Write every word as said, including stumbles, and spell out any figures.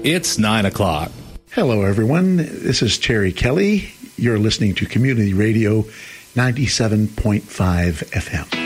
It's nine o'clock. Hello, everyone. This is Terry Kelly. You're listening to Community Radio ninety-seven point five F M.